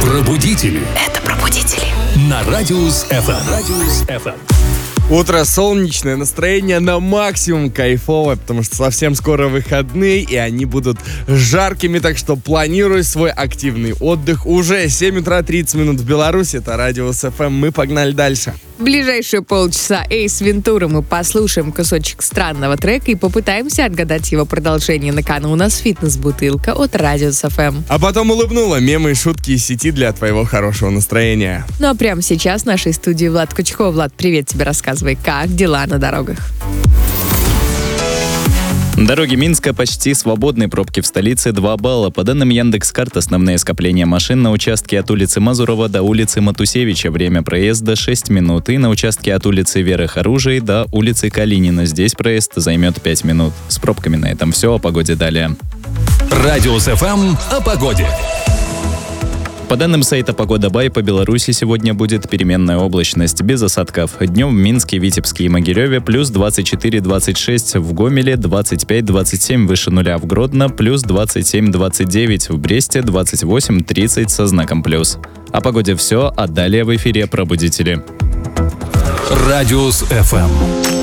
Пробудители. Это пробудители. На Радиус FM. Утро солнечное, настроение на максимум кайфовое, потому что совсем скоро выходные, и они будут жаркими, так что планируй свой активный отдых. Уже 7 утра 30 минут в Беларуси, это Радиус FM, мы погнали дальше. В ближайшие полчаса Эйс Вентура мы послушаем кусочек странного трека и попытаемся отгадать его продолжение. На кону у нас фитнес-бутылка от Радиус FM. А потом улыбнула мемы и шутки из сети для твоего хорошего настроения. Ну а прямо сейчас в нашей студии Влад Кучков. Влад, привет тебе, рассказывай, как дела на дорогах? Дороги Минска почти свободны, пробки в столице 2 балла. По данным Яндекс.Карт, основные скопления машин на участке от улицы Мазурова до улицы Матусевича. Время проезда 6 минут. И на участке от улицы Веры Харужей до улицы Калинина. Здесь проезд займет 5 минут. С пробками на этом все. О погоде далее. Радиус FM о погоде. По данным сайта «Погода Бай», по Беларуси сегодня будет переменная облачность, без осадков. Днем в Минске, Витебске и Могилеве плюс 24-26, в Гомеле 25-27 выше нуля, в Гродно плюс 27-29, в Бресте 28-30 со знаком плюс. О погоде все, а далее в эфире «Пробудители». Радиус FM.